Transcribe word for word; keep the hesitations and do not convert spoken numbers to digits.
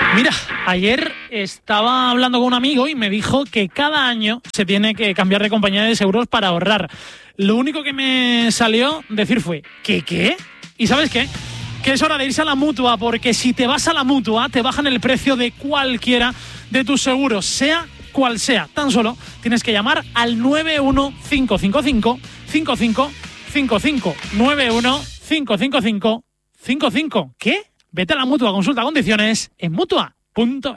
Mira, ayer estaba hablando con un amigo y me dijo que cada año se tiene que cambiar de compañía de seguros para ahorrar. Lo único que me salió decir fue, ¿qué qué? ¿Y sabes qué? Que es hora de irse a la Mutua, porque si te vas a la Mutua te bajan el precio de cualquiera de tus seguros, sea cual sea. Tan solo tienes que llamar al nueve uno cinco cinco cinco cinco cinco cinco cinco nueve uno cinco cinco cinco cinco cinco. ¿Qué? Vete a la Mutua, consulta condiciones en mutua punto